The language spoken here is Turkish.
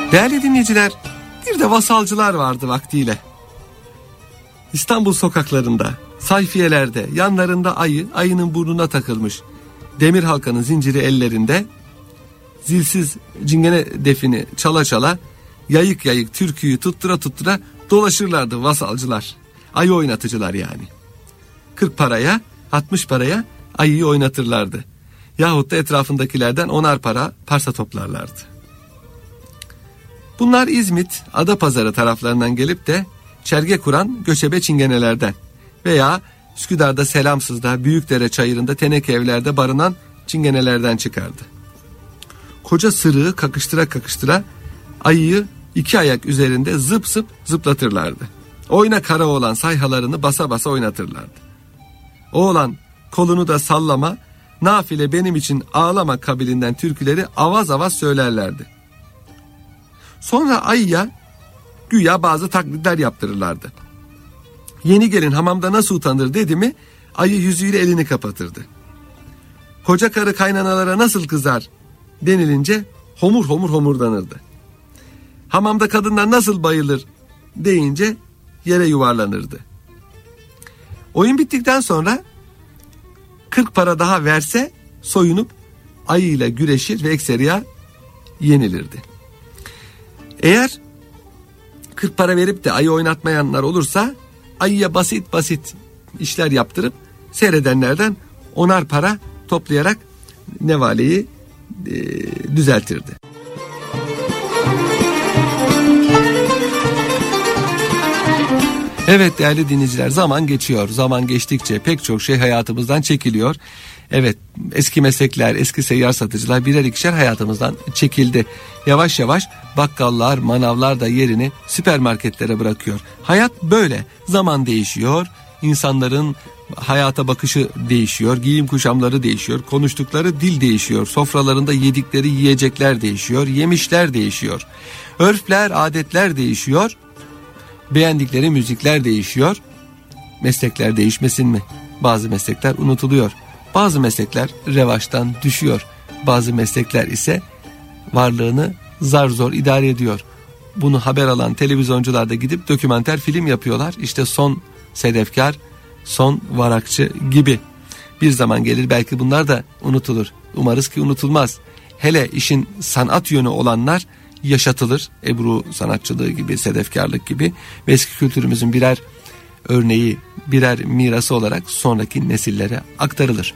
Değerli dinleyiciler, bir de vasalcılar vardı vaktiyle. İstanbul sokaklarında, sayfiyelerde, yanlarında ayının burnuna takılmış, demir halkanın zinciri ellerinde, zilsiz cingene defini çala çala, yayık yayık türküyü tuttura tuttura dolaşırlardı vasalcılar. Ayı oynatıcılar yani. 40 paraya, 60 paraya ayıyı oynatırlardı. Yahut da etrafındakilerden 10'ar para parsa toplarlardı. Bunlar İzmit, Adapazarı taraflarından gelip de çerge kuran göçebe çingenelerden veya Üsküdar'da Selamsız'da, Büyükdere çayırında teneke evlerde barınan çingenelerden çıkardı. Koca sırığı kakıştıra kakıştıra ayıyı 2 ayak üzerinde zıp zıp zıplatırlardı. Oyna kara oğlan sayhalarını basa basa oynatırlardı. Oğlan kolunu da sallama, nafile benim için ağlama kabilinden türküleri avaz avaz söylerlerdi. Sonra ayıya güya bazı taklitler yaptırırlardı. Yeni gelin hamamda nasıl utanır dedi mi ayı yüzüyle elini kapatırdı. Koca karı kaynanalara nasıl kızar denilince homur homur homurdanırdı. Hamamda kadınlar nasıl bayılır deyince yere yuvarlanırdı. Oyun bittikten sonra 40 para daha verse soyunup ayıyla güreşir ve ekseriya yenilirdi. Eğer 40 para verip de ayı oynatmayanlar olursa ayıya basit basit işler yaptırıp seyredenlerden 10'ar para toplayarak nevaleyi düzeltirdi. Evet değerli dinleyiciler, zaman geçiyor. Zaman geçtikçe pek çok şey hayatımızdan çekiliyor. Evet, eski meslekler, eski seyyar satıcılar birer ikişer hayatımızdan çekildi. Yavaş yavaş bakkallar, manavlar da yerini süpermarketlere bırakıyor. Hayat böyle. Zaman değişiyor. İnsanların hayata bakışı değişiyor. Giyim kuşamları değişiyor. Konuştukları dil değişiyor. Sofralarında yedikleri yiyecekler değişiyor. Yemişler değişiyor. Örfler, adetler değişiyor. Beğendikleri müzikler değişiyor. Meslekler değişmesin mi? Bazı meslekler unutuluyor. Bazı meslekler revaçtan düşüyor. Bazı meslekler ise varlığını zar zor idare ediyor. Bunu haber alan televizyoncular da gidip dokümenter film yapıyorlar. İşte son sedefkar, son varakçı gibi. Bir zaman gelir belki bunlar da unutulur. Umarız ki unutulmaz. Hele işin sanat yönü olanlar yaşatılır. Ebru sanatçılığı gibi, sedefkarlık gibi ve eski kültürümüzün birer örneği, birer mirası olarak sonraki nesillere aktarılır.